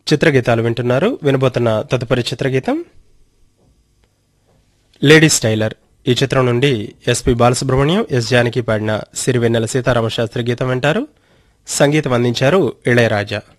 చిత్రగీతాలు వింటున్నారు. వినబోతున్న తదుపరి చిత్రగీతం లేడీస్ టైలర్. ఈ చిత్రం నుండి ఎస్పి బాలసుబ్రహ్మణ్యం, ఎస్ జానకి పాడిన సిరివెన్నెల సీతారామశాస్త్రి గీతం వింటారు. సంగీతం అందించారు ఇళయరాజా.